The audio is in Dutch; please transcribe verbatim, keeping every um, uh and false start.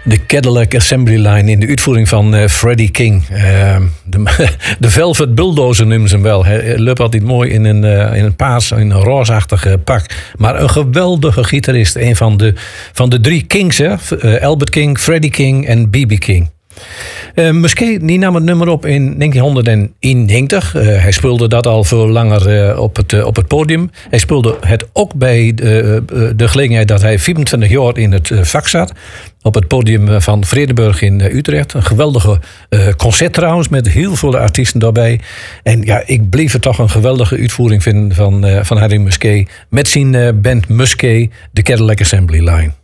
De Cadillac Assembly Line in de uitvoering van uh, Freddie King. Uh, de, de Velvet Bulldozer noemen ze hem wel. Hij loopt altijd mooi in een, uh, in een paars, in een roosachtig uh, pak. Maar een geweldige gitarist. Een van de, van de drie Kings. Hè? Uh, Albert King, Freddie King en B B King. Uh, Musquet die nam het nummer op in negentien eenennegentig. Uh, hij speelde dat al veel langer uh, op, het, uh, op het podium. Hij speelde het ook bij de, uh, de gelegenheid dat hij vierentwintig jaar in het uh, vak zat. Op het podium van Vredenburg in uh, Utrecht. Een geweldige uh, concert trouwens, met heel veel artiesten daarbij. En ja, ik bleef het toch een geweldige uitvoering vinden van, uh, van Harry Musquet. Met zijn uh, band Musquet, de Cadillac Assembly Line.